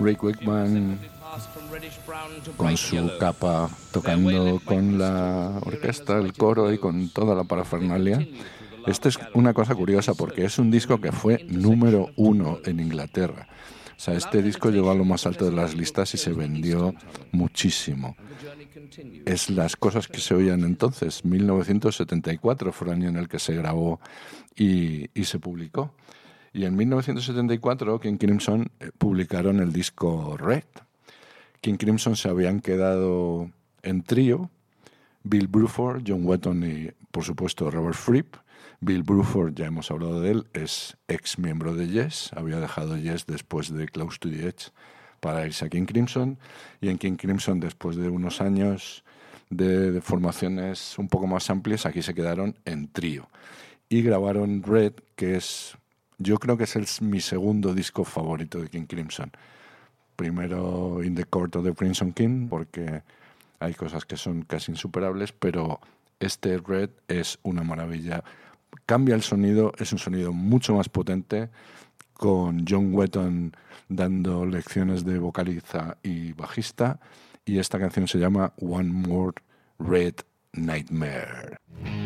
Rick Wakeman con su capa tocando con la orquesta, el coro y con toda la parafernalia. Esto es una cosa curiosa porque es un disco que fue número 1 en Inglaterra. O sea, este disco llegó a lo más alto de las listas y se vendió muchísimo. Es las cosas que se oían entonces. 1974 fue el año en el que se grabó y se publicó. Y en 1974 King Crimson publicaron el disco Red. King Crimson se habían quedado en trío: Bill Bruford, John Wetton y, por supuesto, Robert Fripp. Bill Bruford, ya hemos hablado de él, es ex miembro de Yes, había dejado Yes después de Close to the Edge para irse a King Crimson, y en King Crimson, después de unos años de formaciones un poco más amplias, aquí se quedaron en trío y grabaron Red, que es, yo creo que es mi segundo disco favorito de King Crimson. Primero In the Court of the Crimson King, porque hay cosas que son casi insuperables, pero este Red es una maravilla. Cambia el sonido, es un sonido mucho más potente, con John Wetton dando lecciones de vocaliza y bajista, y esta canción se llama One More Red Nightmare.